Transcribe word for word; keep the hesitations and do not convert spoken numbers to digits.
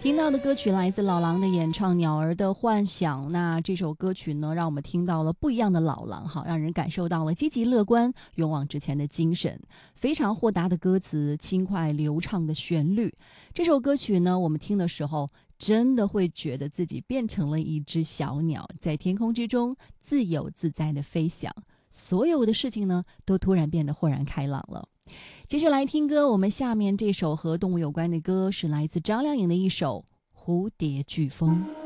听到的歌曲来自老狼的演唱《鸟儿的幻想》。那这首歌曲呢，让我们听到了不一样的老狼，哈，让人感受到了积极乐观、勇往直前的精神。非常豁达的歌词，轻快流畅的旋律。这首歌曲呢，我们听的时候，真的会觉得自己变成了一只小鸟，在天空之中自由自在的飞翔。所有的事情呢，都突然变得豁然开朗了。继续来听歌，我们下面这首和动物有关的歌是来自张靓颖的一首《蝴蝶飓风》。